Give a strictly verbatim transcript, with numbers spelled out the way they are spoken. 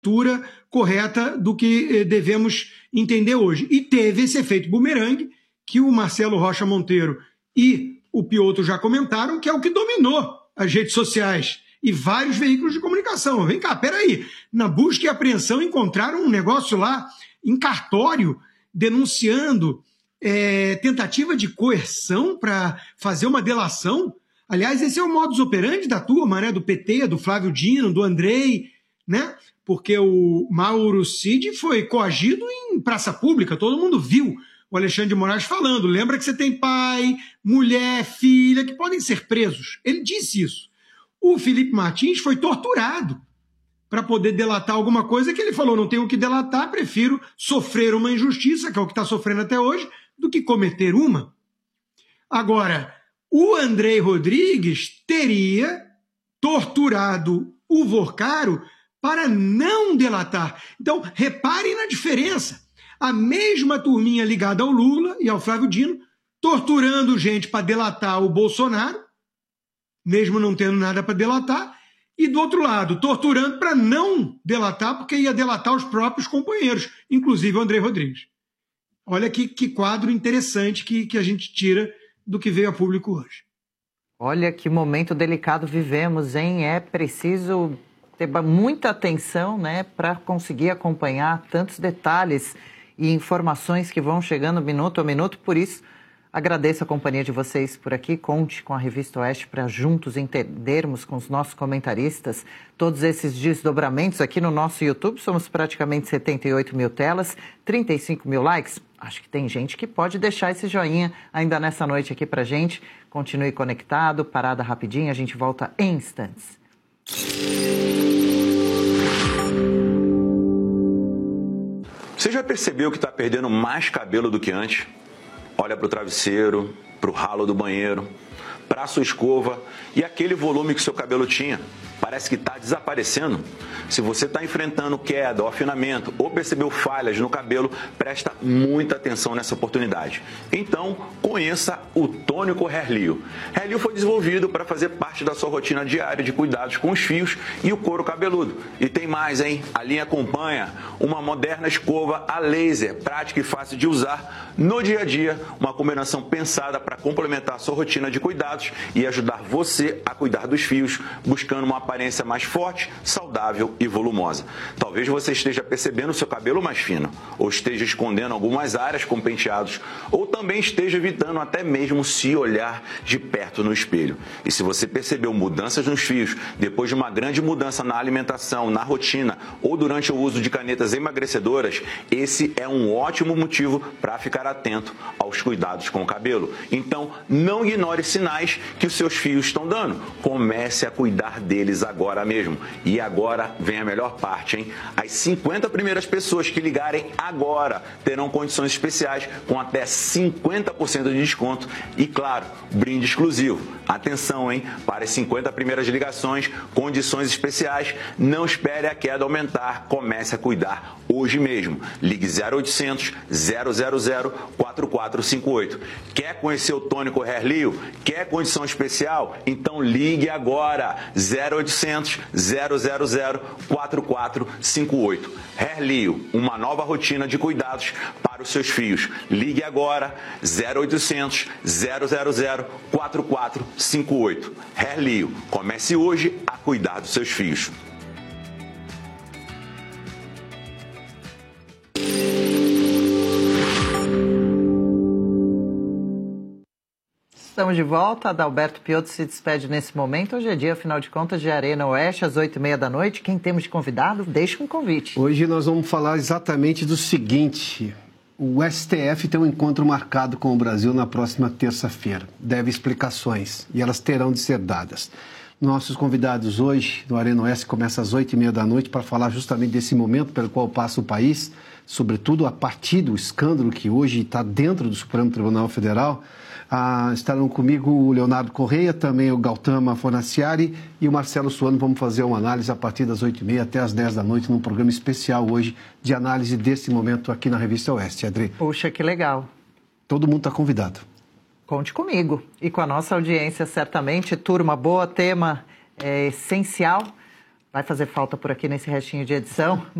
leitura correta do que devemos entender hoje. E teve esse efeito bumerangue, que o Marcelo Rocha Monteiro e o Piotr já comentaram, que é o que dominou as redes sociais e vários veículos de comunicação. Vem cá, peraí, na busca e apreensão encontraram um negócio lá em cartório, denunciando é, tentativa de coerção para fazer uma delação. Aliás, esse é o modus operandi da turma, né? Do P T, do Flávio Dino, do Andrei, né? Porque o Mauro Cid foi coagido em praça pública, todo mundo viu o Alexandre de Moraes falando. Lembra que você tem pai, mulher, filha, que podem ser presos. Ele disse isso. O Felipe Martins foi torturado para poder delatar alguma coisa que ele falou, não tenho o que delatar, prefiro sofrer uma injustiça, que é o que está sofrendo até hoje, do que cometer uma. Agora, o Andrei Rodrigues teria torturado o Vorcaro para não delatar. Então, reparem na diferença. A mesma turminha ligada ao Lula e ao Flávio Dino, torturando gente para delatar o Bolsonaro, mesmo não tendo nada para delatar, e do outro lado, torturando para não delatar, porque ia delatar os próprios companheiros, inclusive o Andrei Rodrigues. Olha que, que quadro interessante que, que a gente tira do que veio a público hoje. Olha que momento delicado vivemos, hein? É preciso ter muita atenção, né, para conseguir acompanhar tantos detalhes e informações que vão chegando minuto a minuto. Por isso, agradeço a companhia de vocês por aqui. Conte com a Revista Oeste para juntos entendermos com os nossos comentaristas todos esses desdobramentos aqui no nosso YouTube. Somos praticamente setenta e oito mil telas, trinta e cinco mil likes. Acho que tem gente que pode deixar esse joinha ainda nessa noite aqui para gente. Continue conectado, parada rapidinho, a gente volta em instantes. Você já percebeu que está perdendo mais cabelo do que antes? Olha para o travesseiro, para o ralo do banheiro, para a sua escova e aquele volume que seu cabelo tinha. Parece que está desaparecendo. Se você está enfrentando queda ou afinamento ou percebeu falhas no cabelo, presta muita atenção nessa oportunidade. Então, conheça o Tônico Hairleo. Hairleo foi desenvolvido para fazer parte da sua rotina diária de cuidados com os fios e o couro cabeludo. E tem mais, hein? A linha acompanha uma moderna escova a laser, prática e fácil de usar no dia a dia, uma combinação pensada para complementar a sua rotina de cuidados e ajudar você a cuidar dos fios, buscando uma aparência mais forte, saudável e volumosa. Talvez você esteja percebendo o seu cabelo mais fino, ou esteja escondendo algumas áreas com penteados, ou também esteja evitando até mesmo se olhar de perto no espelho. E se você percebeu mudanças nos fios, depois de uma grande mudança na alimentação, na rotina, ou durante o uso de canetas emagrecedoras, esse é um ótimo motivo para ficar atento aos cuidados com o cabelo. Então, não ignore sinais que os seus fios estão dando. Comece a cuidar deles agora mesmo. E agora vem a melhor parte, hein? As cinquenta primeiras pessoas que ligarem agora terão condições especiais com até cinquenta por cento de desconto e, claro, brinde exclusivo. Atenção, hein? Para as cinquenta primeiras ligações, condições especiais. Não espere a queda aumentar. Comece a cuidar hoje mesmo. Ligue zero oitocentos, zero zero zero, quatro quatro cinco oito. Quer conhecer o Tônico Hairleo? Quer condição especial? Então ligue agora. zero oitocentos, zero zero zero, quatro quatro cinco oito. Hairleo, uma nova rotina de cuidados para os seus fios. Ligue agora. zero oitocentos, zero zero zero, quatro quatro cinco oito. Hairleo, comece hoje a cuidar dos seus fios. Estamos de volta, Adalberto Piotr se despede nesse momento. Hoje é dia, afinal de contas, de Arena Oeste, às oito e meia da noite. Quem temos de convidado, deixa um convite. Hoje nós vamos falar exatamente do seguinte: o S T F tem um encontro marcado com o Brasil na próxima terça-feira. Deve explicações, e elas terão de ser dadas. Nossos convidados hoje, do Arena Oeste, começa às oito e meia da noite para falar justamente desse momento pelo qual passa o país, sobretudo a partir do escândalo que hoje está dentro do Supremo Tribunal Federal. Ah, estarão comigo o Leonardo Correia, também o Gautama Fonaciari e o Marcelo Suano. Vamos fazer uma análise a partir das oito e meia até as dez da noite, num programa especial hoje de análise desse momento aqui na Revista Oeste. Adri. Puxa, que legal. Todo mundo está convidado. Conte comigo e com a nossa audiência, certamente. Turma boa, tema é, essencial Vai fazer falta por aqui nesse restinho de edição.